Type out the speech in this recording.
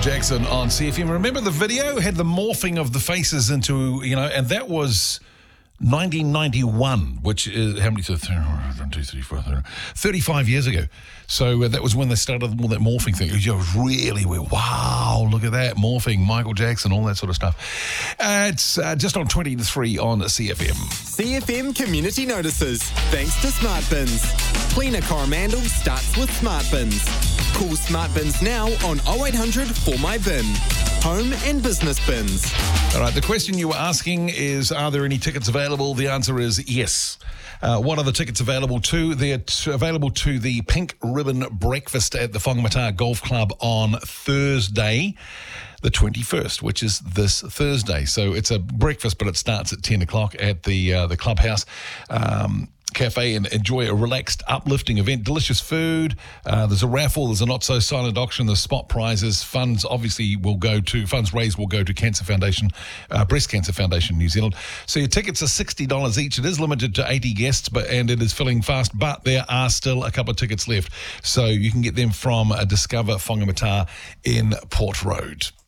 Jackson on CFM. Remember the video had the morphing of the faces into, and that was 1991, which is how many? 35 years ago. So that was when they started all that morphing thing. It was really weird. Wow, look at that morphing, Michael Jackson, all that sort of stuff. It's just on 20 to 3 on CFM. CFM Community Notices. Thanks to Smart Bins. Cleaner Coromandel starts with Smart Bins. Call Smart Bins now on 0800 for my bin. Home and business bins. All right, the question you were asking is, are there any tickets available? The answer is yes. What are the tickets available to? They're available to the Pink Ribbon Breakfast at the Whangamata Golf Club on Thursday, the 21st, which is this Thursday. So it's a breakfast, but it starts at 10 o'clock at the clubhouse. Cafe, and enjoy a relaxed, uplifting event. Delicious food. There's a raffle. There's a not-so-silent auction. There's spot prizes. Funds raised will go to Cancer Foundation, Breast Cancer Foundation New Zealand. So your tickets are $60 each. It is limited to 80 guests, and it is filling fast, but there are still a couple of tickets left. So you can get them from Discover Whangamata in Port Road.